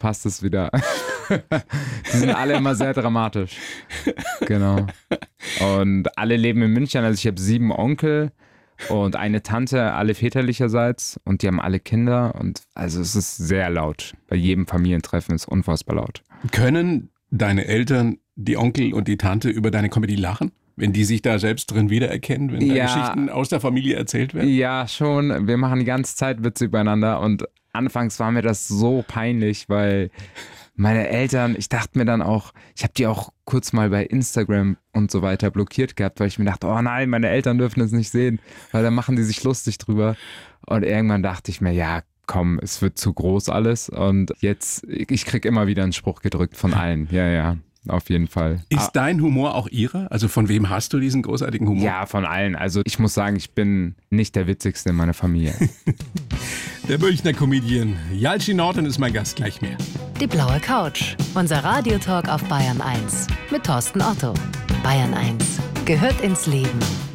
passt es wieder. Die sind alle immer sehr dramatisch. Genau. Und alle leben in München. Also ich habe 7 Onkel und eine Tante, alle väterlicherseits. Und die haben alle Kinder. Und also es ist sehr laut. Bei jedem Familientreffen ist unfassbar laut. Können deine Eltern, die Onkel und die Tante über deine Comedy lachen? Wenn die sich da selbst drin wiedererkennen, wenn da Geschichten aus der Familie erzählt werden? Ja, schon. Wir machen die ganze Zeit Witze übereinander und anfangs war mir das so peinlich, weil meine Eltern, ich dachte mir dann auch, ich habe die auch kurz mal bei Instagram und so weiter blockiert gehabt, weil ich mir dachte, oh nein, meine Eltern dürfen es nicht sehen, weil dann machen die sich lustig drüber. Und irgendwann dachte ich mir, ja, komm, es wird zu groß alles und jetzt, ich krieg immer wieder einen Spruch gedrückt von allen. Ja. Auf jeden Fall. Ist dein Humor auch ihrer? Also von wem hast du diesen großartigen Humor? Ja, von allen. Also ich muss sagen, ich bin nicht der Witzigste in meiner Familie. Der Münchner Comedian Jalcin Norton ist mein Gast, gleich mehr. Die blaue Couch. Unser Radiotalk auf Bayern 1 mit Thorsten Otto. Bayern 1 gehört ins Leben.